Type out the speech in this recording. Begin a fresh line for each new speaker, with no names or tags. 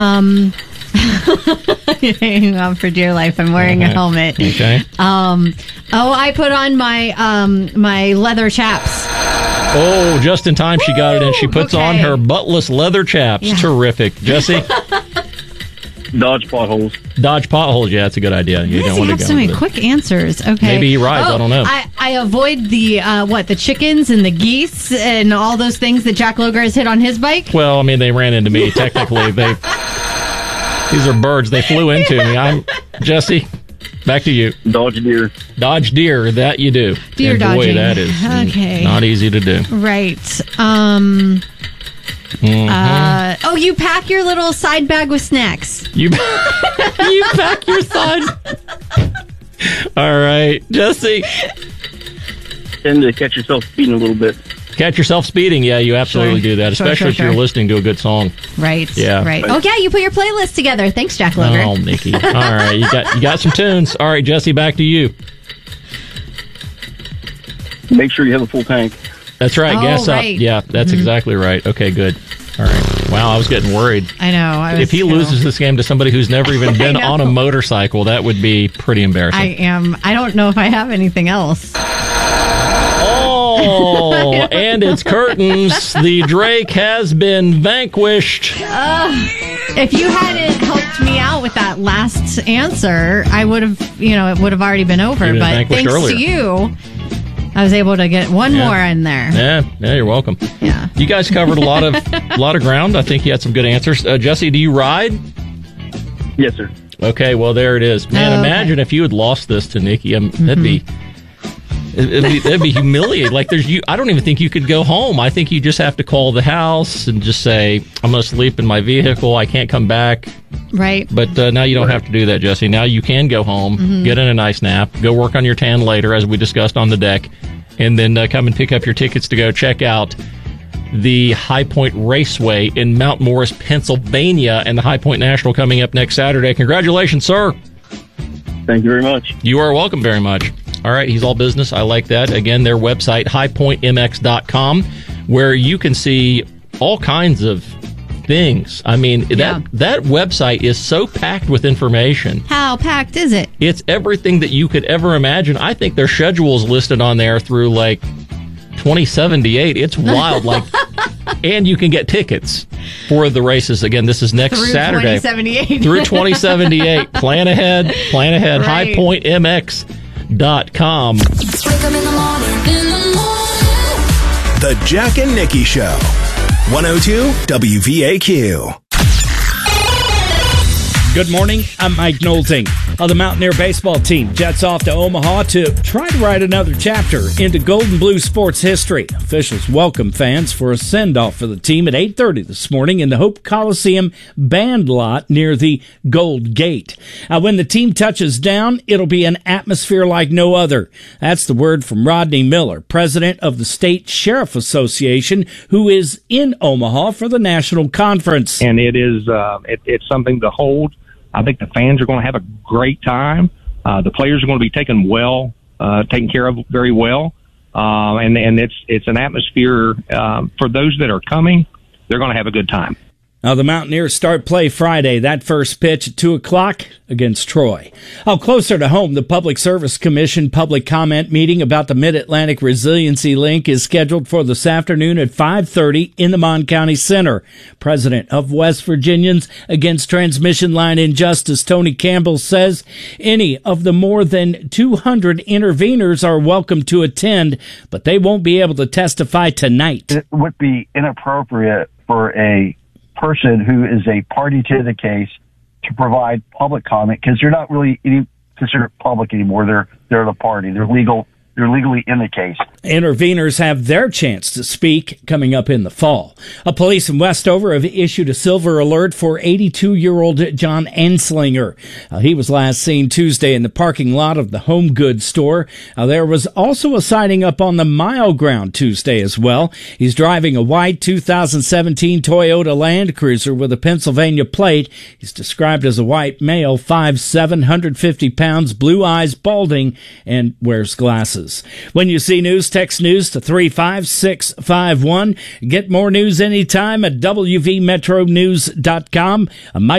Hang on for dear life. I'm wearing a helmet.
Okay.
I put on my leather chaps.
Oh, just in time she got it in. She puts on her buttless leather chaps. Yeah. Terrific. Jesse?
Dodge potholes.
Dodge potholes. Yeah, that's a good idea. You don't want to go
so many quick answers. Okay.
Maybe he rides. I don't know.
I avoid the chickens and the geese and all those things that Jack Loger has hit on his bike.
Well, I mean, they ran into me. Technically, these are birds. They flew into me. I'm Jesse. Back to you.
Dodge deer.
Dodge deer. That you do.
Deer dodging.
Boy, that is not easy to do.
Right. You pack your little side bag with snacks.
You pack your side. All right, Jesse.
Tend to catch yourself speeding a little bit.
Catch yourself speeding? Yeah, you absolutely do that, especially if you're listening to a good song.
Right.
Yeah.
Right. Oh yeah, you put your playlist together. Thanks, Jack Loger.
Oh, Nikki. All right, you got some tunes. All right, Jesse, back to you.
Make sure you have a full tank.
That's right. Gas up. Yeah, that's exactly right. Okay, good. All right. Wow, I was getting worried.
I know.
If he loses this game to somebody who's never even been on a motorcycle, that would be pretty embarrassing.
I don't know if I have anything else.
Oh, and it's curtains. The Drake has been vanquished.
If you hadn't helped me out with that last answer, I would have, it would have already been over. But thanks to you, I was able to get one more in there.
Yeah, you're welcome.
Yeah.
You guys covered a lot of ground. I think you had some good answers. Jesse, do you ride?
Yes, sir.
Okay, well, there it is. Man, imagine if you had lost this to Nikki. That'd be humiliating. Like I don't even think you could go home. I think you just have to call the house and just say, I'm going to sleep in my vehicle. I can't come back.
Right.
But now you don't have to do that, Jesse. Now you can go home, get in a nice nap, go work on your tan later, as we discussed on the deck, and then come and pick up your tickets to go check out the High Point Raceway in Mount Morris, Pennsylvania, and the High Point National coming up next Saturday. Congratulations, sir.
Thank you very much.
You are welcome very much. All right, he's all business. I like that. Again, their website, highpointmx.com, where you can see all kinds of things. I mean, that website is so packed with information.
How packed is it?
It's everything that you could ever imagine. I think their schedule is listed on there through 2078. It's wild. And you can get tickets for the races. Again, this is next Saturday.
2078.
Through 2078. Plan ahead.
Right.
highpointmx.com.
The Jack and Nikki Show. 102 WVAQ.
Good morning. I'm Mike Nolting. The Mountaineer baseball team jets off to Omaha to try to write another chapter into Golden Blue sports history. Officials welcome fans for a send-off for the team at 8:30 this morning in the Hope Coliseum band lot near the Gold Gate. When the team touches down, it'll be an atmosphere like no other. That's the word from Rodney Miller, president of the State Sheriff Association, who is in Omaha for the national conference.
And it is it's something to hold. I think the fans are going to have a great time. The players are going to be taken care of very well. And it's an atmosphere, for those that are coming, they're going to have a good time.
Now, the Mountaineers start play Friday. That first pitch at 2 o'clock against Troy. Closer to home, the Public Service Commission public comment meeting about the Mid-Atlantic Resiliency Link is scheduled for this afternoon at 5:30 in the Mon County Center. President of West Virginians Against Transmission Line Injustice, Tony Campbell, says any of the more than 200 interveners are welcome to attend, but they won't be able to testify tonight.
It would be inappropriate for a person who is a party to the case to provide public comment because they're not really considered public anymore. They're the party. They're legally in the case.
Interveners have their chance to speak coming up in the fall. Police in Westover have issued a silver alert for 82-year-old John Enslinger. He was last seen Tuesday in the parking lot of the home goods store. There was also a sighting up on the Mile Ground Tuesday as well. He's driving a white 2017 Toyota Land Cruiser with a Pennsylvania plate. He's described as a white male, 5'7", 150 pounds, blue eyes, balding, and wears glasses. businesses. When you see news, text news to 35651. Get more news anytime at WVMetroNews.com.